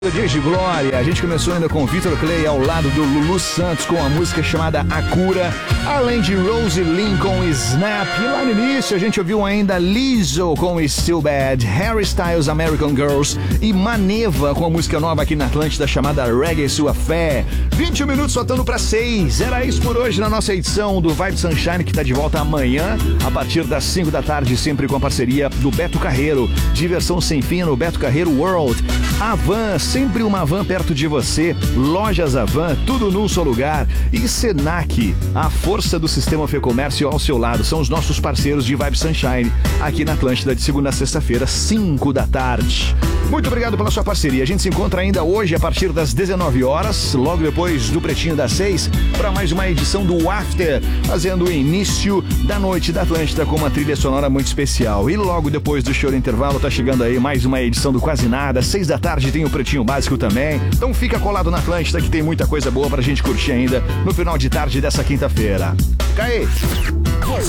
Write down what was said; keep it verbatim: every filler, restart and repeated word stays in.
Dias de Glória, a gente começou ainda com Vitor Clay ao lado do Lulu Santos com a música chamada A Cura, além de Rosie Lynn com Snap, e lá no início a gente ouviu ainda Lizzo com Still Bad, Harry Styles American Girls e Maneva com a música nova aqui na Atlântida chamada Reggae Sua Fé. vinte minutos faltando para seis, era isso por hoje na nossa edição do Vibe Sunshine, que está de volta amanhã a partir das cinco da tarde, sempre com a parceria do Beto Carreiro, diversão sem fim no Beto Carreiro World. Avan, sempre uma van perto de você, Lojas Avan, tudo num só lugar, e Senac, a força do sistema Fê Comércio ao seu lado, são os nossos parceiros de Vibe Sunshine, aqui na Atlântida de segunda a sexta-feira, cinco da tarde. Muito obrigado pela sua parceria, a gente se encontra ainda hoje a partir das dezenove horas, logo depois do Pretinho das seis, para mais uma edição do After, fazendo o início da noite da Atlântida com uma trilha sonora muito especial. E logo depois do show do intervalo, tá chegando aí mais uma edição do Quase Nada, seis da tarde tem o Pretinho Básico também, então fica colado na Atlântida que tem muita coisa boa pra gente curtir ainda no final de tarde dessa quinta-feira. Fica aí!